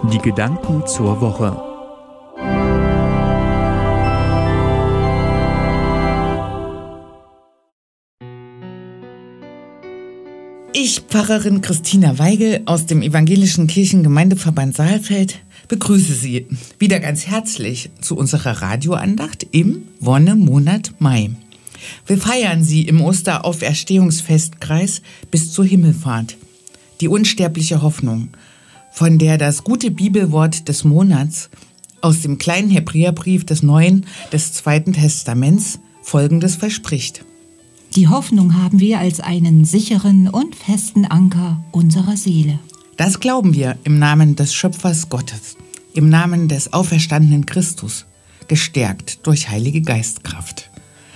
Die Gedanken zur Woche. Ich, Pfarrerin Christina Weigel aus dem Evangelischen Kirchengemeindeverband Saalfeld, begrüße Sie wieder ganz herzlich zu unserer Radioandacht im Wonnemonat Mai. Wir feiern sie im Osterauferstehungsfestkreis bis zur Himmelfahrt. Die unsterbliche Hoffnung, von der das gute Bibelwort des Monats aus dem kleinen Hebräerbrief des Neuen, des Zweiten Testaments Folgendes verspricht. Die Hoffnung haben wir als einen sicheren und festen Anker unserer Seele. Das glauben wir im Namen des Schöpfers Gottes, im Namen des auferstandenen Christus, gestärkt durch Heilige Geistkraft.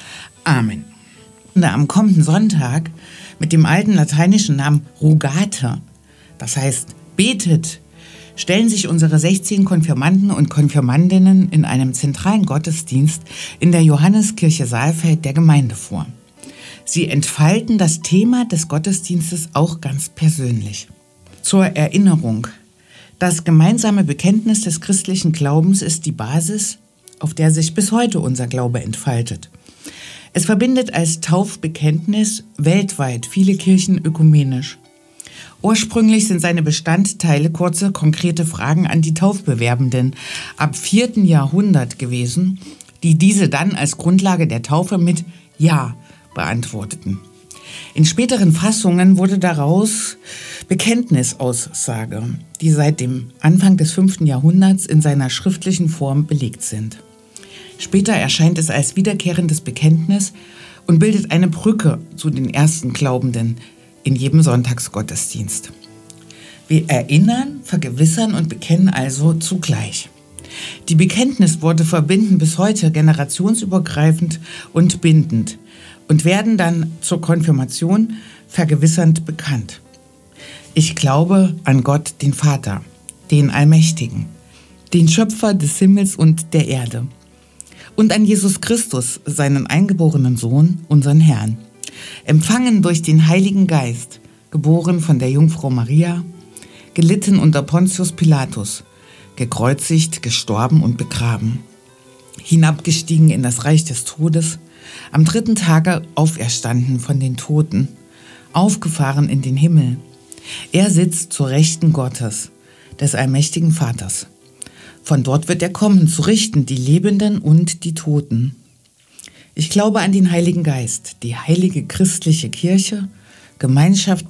Amen. Und am kommenden Sonntag mit dem alten lateinischen Namen Rogate, das heißt betet, stellen sich unsere 16 Konfirmanden und Konfirmandinnen in einem zentralen Gottesdienst in der Johanneskirche Saalfeld der Gemeinde vor. Sie entfalten das Thema des Gottesdienstes auch ganz persönlich. Zur Erinnerung: Das gemeinsame Bekenntnis des christlichen Glaubens ist die Basis, auf der sich bis heute unser Glaube entfaltet. Es verbindet als Taufbekenntnis weltweit viele Kirchen ökumenisch. Ursprünglich sind seine Bestandteile kurze, konkrete Fragen an die Taufbewerbenden ab 4. Jahrhundert gewesen, die diese dann als Grundlage der Taufe mit Ja beantworteten. In späteren Fassungen wurde daraus Bekenntnisaussage, die seit dem Anfang des 5. Jahrhunderts in seiner schriftlichen Form belegt sind. Später erscheint es als wiederkehrendes Bekenntnis und bildet eine Brücke zu den ersten Glaubenden in jedem Sonntagsgottesdienst. Wir erinnern, vergewissern und bekennen also zugleich. Die Bekenntnisworte verbinden bis heute generationsübergreifend und bindend und werden dann zur Konfirmation vergewissernd bekannt. Ich glaube an Gott, den Vater, den Allmächtigen, den Schöpfer des Himmels und der Erde, und an Jesus Christus, seinen eingeborenen Sohn, unseren Herrn, empfangen durch den Heiligen Geist, geboren von der Jungfrau Maria, gelitten unter Pontius Pilatus, gekreuzigt, gestorben und begraben, hinabgestiegen in das Reich des Todes, am 3. Tage auferstanden von den Toten, aufgefahren in den Himmel. Er sitzt zur Rechten Gottes, des allmächtigen Vaters. Von dort wird er kommen, zu richten die Lebenden und die Toten. Ich glaube an den Heiligen Geist, die heilige christliche Kirche, Gemeinschaft